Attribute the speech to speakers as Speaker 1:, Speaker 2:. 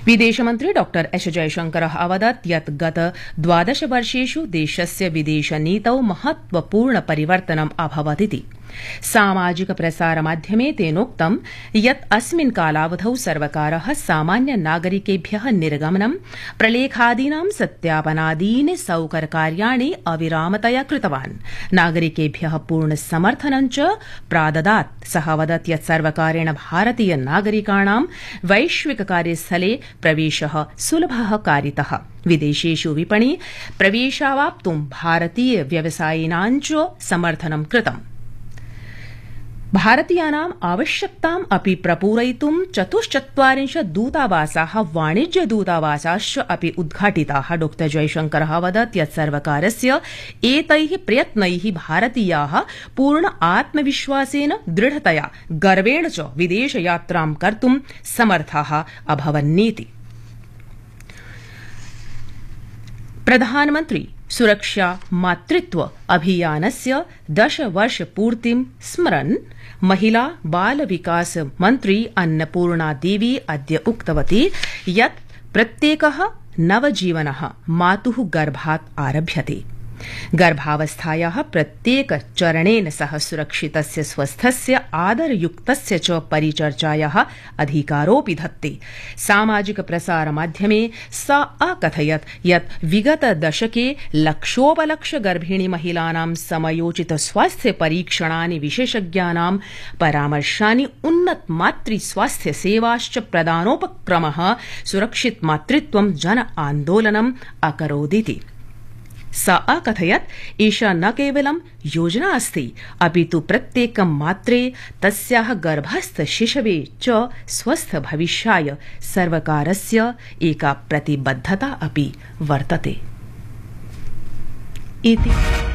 Speaker 1: विदेशमन्त्री डॉ एस जयशंकरः अवदत् यत् गत 12 वर्षेषु देशस्य विदेशनीतौ महत्वपूर्ण परिवर्तनम् अभवदिति। सामाजिक प्रसारमाध्यमे तेनोक्तं यत् अस्मिन् कालावधौ सर्वकारः सामान्य नागरिकेभ्यः निर्गमनं, प्रलेखादीनां सत्यापनादीनि सौकर्यकार्याणि अविरामतया कृतवान्, नागरिकेभ्यः पूर्ण समर्थनं च प्राददात्। सः वदत् यत् सर्वकारेण भारतीय नागरिकाणां वैश्विक कार्यस्थले प्रवेशः सुलभः कारितः। विदेशेषु विपणि प्रवेशावाप्तुं भारतीय व्यवसायिनां च समर्थनं कृतम्। भारतीयानाम् आवश्यकताम् अपि प्रपूरयितुं 44 दूतावासाः, वाणिज्यदूतावासाश्च अपि उद्घाटिताः। डॉ जयशंकरः अवदत् यत् सर्वकारस्य एतैः प्रयत्नैः भारतीयाः पूर्ण आत्मविश्वासेन, दृढतया, गर्वेण च विदेशयात्रां कर्तुं समर्थाः अभवन्नीति। प्रधानमन्त्री सुरक्षा मातृत्व अभियानस्य 10 वर्ष पूर्तिं स्मरन् महिला बाल विकास मन्त्री अन्नपूर्णा देवी अद्य उक्तवती यत् प्रत्येकः नवजीवनः मातुः गर्भात् आरभ्यते। गर्भावस्थायाः प्रत्येक चरणेन सह सुरक्षितस्य, स्वस्थस्य, आदरयुक्तस्य च परिचर्चायाः अधिकारोऽपि धत्ते। सामाजिक प्रसारमाध्यमे सा अकथयत् यत् विगत दशके लक्षोपलक्ष गर्भिणी महिलानां समयोचित स्वास्थ्य परीक्षणानि, विशेषज्ञानां परामर्शानि, उन्नत मातृ स्वास्थ्य सेवाश्च प्रदानोपक्रमः सुरक्षित मातृत्वं जन आन्दोलनम् अकरोदिति। सा अकथयत् एषा न केवलं योजना अस्ति, अपि तु प्रत्येकं मात्रे, तस्याः गर्भस्थ शिशवे च स्वस्थ भविष्याय सर्वकारस्य एका प्रतिबद्धता अपि वर्तते इति।